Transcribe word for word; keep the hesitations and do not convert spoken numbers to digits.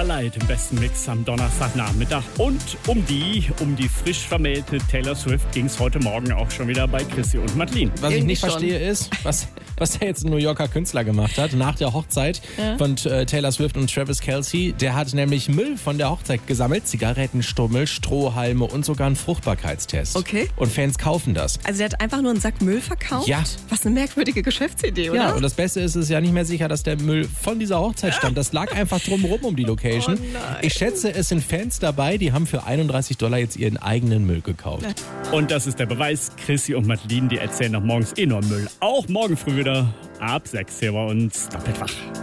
Starlight im besten Mix am Donnerstagnachmittag. Und um die, um die frisch vermählte Taylor Swift ging es heute Morgen auch schon wieder bei Chrissy und Madeline. Was ich nicht schon. verstehe ist, was, was der jetzt ein New Yorker Künstler gemacht hat, nach der Hochzeit Ja. von äh, Taylor Swift und Travis Kelce. Der hat nämlich Müll von der Hochzeit gesammelt, Zigarettenstummel, Strohhalme und sogar einen Fruchtbarkeitstest. Okay. Und Fans kaufen das. Also der hat einfach nur einen Sack Müll verkauft? Ja. Was eine merkwürdige Geschäftsidee, oder? Ja, und das Beste ist, es ist ja nicht mehr sicher, dass der Müll von dieser Hochzeit stammt. Das lag einfach drumherum um die Location. Oh nein. Ich schätze, es sind Fans dabei, die haben für einunddreißig Dollar jetzt ihren eigenen Müll gekauft. Und das ist der Beweis. Chrissy und Madeline, die erzählen noch morgens eh nur Müll. Auch morgen früh wieder ab sechs hier bei uns. Doppelt wach.